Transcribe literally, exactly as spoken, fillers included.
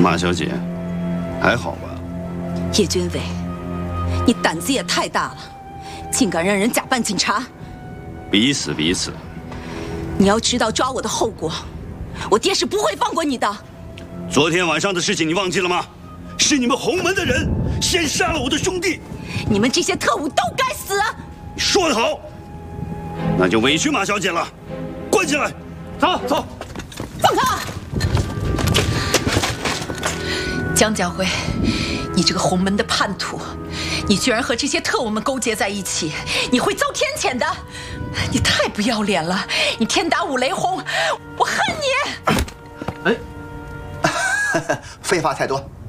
马小姐，还好吧？ 叶军伟，你胆子也太大了，竟敢让人假扮警察！ 彼此彼此。 你要知道抓我的后果，我爹是不会放过你的。 昨天晚上的事情你忘记了吗？是你们洪门的人先杀了我的兄弟。 你们这些特务都该死！ 说得好，那就委屈马小姐了，关起来。走走， 放开！ 江家辉，你这个洪门的叛徒，你居然和这些特务们勾结在一起，你会遭天谴的！你太不要脸了！你天打五雷轰，我恨你！ 哎，废话太多。